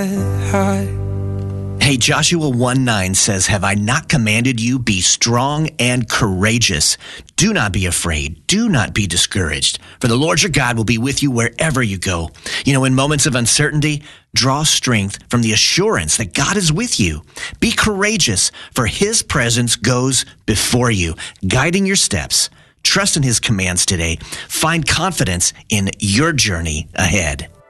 Hey, Joshua 1:9 says, "Have I not commanded you? Be strong and courageous. Do not be afraid. Do not be discouraged. For the Lord your God will be with you wherever you go." You know, in moments of uncertainty, draw strength from the assurance that God is with you. Be courageous, for his presence goes before you, guiding your steps. Trust in his commands today. Find confidence in your journey ahead.